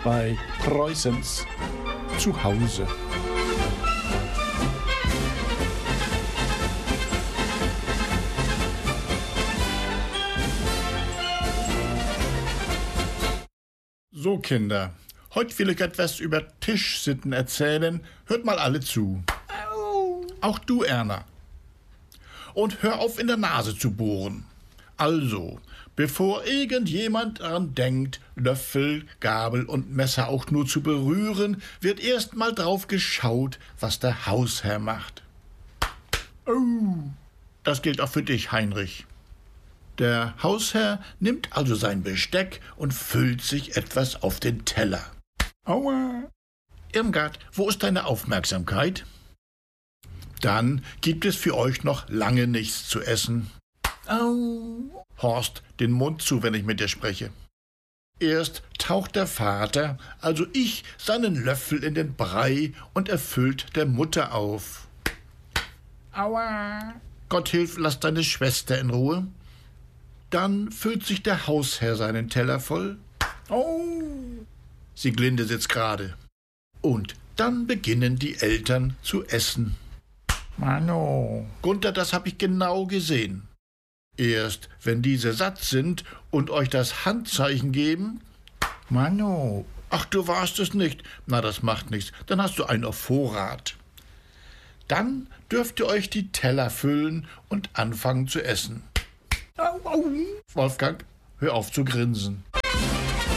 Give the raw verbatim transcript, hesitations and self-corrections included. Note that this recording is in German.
bei Preußens Zuhause. So, Kinder, heute will ich etwas über Tischsitten erzählen. Hört mal alle zu. Auch du, Erna. Und hör auf, in der Nase zu bohren. Also, bevor irgendjemand daran denkt, Löffel, Gabel und Messer auch nur zu berühren, wird erst mal drauf geschaut, was der Hausherr macht. Oh, das gilt auch für dich, Heinrich. Der Hausherr nimmt also sein Besteck und füllt sich etwas auf den Teller. Aua! Irmgard, wo ist deine Aufmerksamkeit? Dann gibt es für euch noch lange nichts zu essen. Au! Horst, den Mund zu, wenn ich mit dir spreche. Erst taucht der Vater, also ich, seinen Löffel in den Brei und erfüllt der Mutter auf. Aua! Gott hilf, lass deine Schwester in Ruhe. Dann füllt sich der Hausherr seinen Teller voll. Oh! Sieglinde sitzt gerade. Und dann beginnen die Eltern zu essen. Mano. Gunther, das hab ich genau gesehen. Erst wenn diese satt sind und euch das Handzeichen geben. Mano. Ach, du warst es nicht. Na, das macht nichts. Dann hast du einen auf Vorrat. Dann dürft ihr euch die Teller füllen und anfangen zu essen. Au, au. Wolfgang, hör auf zu grinsen.